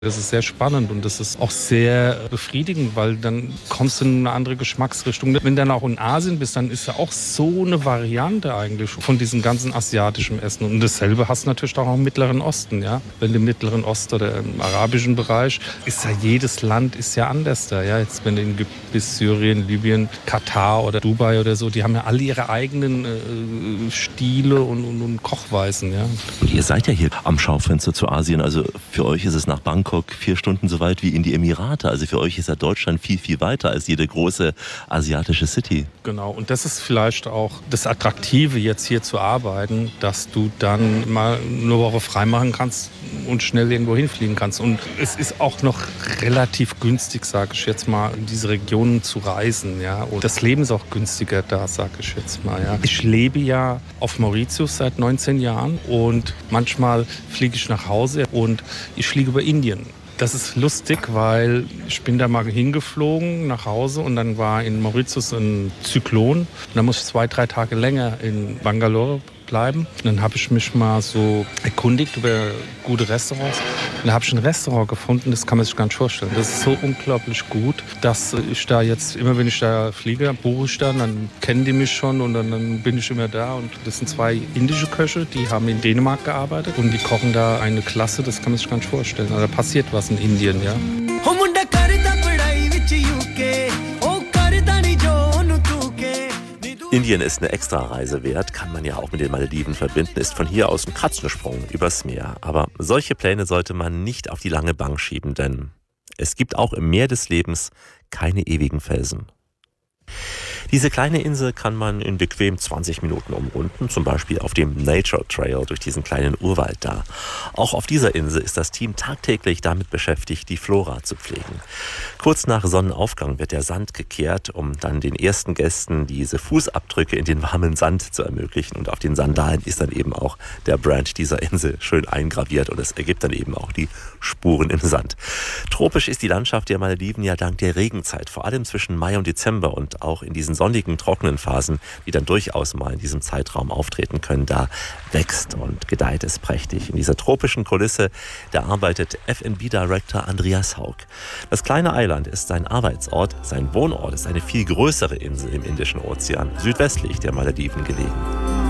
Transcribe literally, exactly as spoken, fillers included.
Das ist sehr spannend und das ist auch sehr befriedigend, weil dann kommst du in eine andere Geschmacksrichtung. Wenn du dann auch in Asien bist, dann ist ja auch so eine Variante eigentlich von diesem ganzen asiatischen Essen. Und dasselbe hast du natürlich auch im Mittleren Osten. Ja? Wenn du im Mittleren Osten oder im arabischen Bereich, ist ja jedes Land ist ja anders da. Ja? Jetzt wenn du in Ägypten bist, Syrien, Libyen, Katar oder Dubai oder so, die haben ja alle ihre eigenen äh, Stile und, und, und Kochweisen. Ja? Und ihr seid ja hier am Schaufenster zu Asien, also für euch ist es nach Bangkok vier Stunden so weit wie in die Emirate. Also für euch ist ja Deutschland viel, viel weiter als jede große asiatische City. Genau, und das ist vielleicht auch das Attraktive, jetzt hier zu arbeiten, dass du dann mal eine Woche frei machen kannst und schnell irgendwo hinfliegen kannst. Und es ist auch noch relativ günstig, sage ich jetzt mal, in diese Regionen zu reisen. Ja? Und das Leben ist auch günstiger da, sage ich jetzt mal. Ja? Ich lebe ja auf Mauritius seit neunzehn Jahren und manchmal fliege ich nach Hause und ich fliege über Indien. Das ist lustig, weil ich bin da mal hingeflogen nach Hause und dann war in Mauritius ein Zyklon. Und dann muss ich zwei, drei Tage länger in Bangalore bleiben. Und dann habe ich mich mal so erkundigt über gute Restaurants. Und da habe ich ein Restaurant gefunden, das kann man sich gar nicht vorstellen. Das ist so unglaublich gut, dass ich da jetzt, immer wenn ich da fliege, buche ich dann, dann kennen die mich schon und dann, dann bin ich immer da. Und das sind zwei indische Köche, die haben in Dänemark gearbeitet und die kochen da eine Klasse, das kann man sich gar nicht vorstellen. Also da passiert was in Indien, ja. Indien ist eine Extrareise wert, kann man ja auch mit den Malediven verbinden, ist von hier aus ein Katzensprung übers Meer. Aber solche Pläne sollte man nicht auf die lange Bank schieben, denn es gibt auch im Meer des Lebens keine ewigen Felsen. Diese kleine Insel kann man in bequem zwanzig Minuten umrunden, zum Beispiel auf dem Nature Trail durch diesen kleinen Urwald da. Auch auf dieser Insel ist das Team tagtäglich damit beschäftigt, die Flora zu pflegen. Kurz nach Sonnenaufgang wird der Sand gekehrt, um dann den ersten Gästen diese Fußabdrücke in den warmen Sand zu ermöglichen. Und auf den Sandalen ist dann eben auch der Brand dieser Insel schön eingraviert und es ergibt dann eben auch die Spuren im Sand. Tropisch ist die Landschaft der Malediven ja dank der Regenzeit, vor allem zwischen Mai und Dezember und auch in diesen sonnigen, trockenen Phasen, die dann durchaus mal in diesem Zeitraum auftreten können, da wächst und gedeiht es prächtig. In dieser tropischen Kulisse, da arbeitet F and B-Director Andreas Haug. Das kleine Eiland ist sein Arbeitsort, sein Wohnort ist eine viel größere Insel im Indischen Ozean, südwestlich der Malediven gelegen.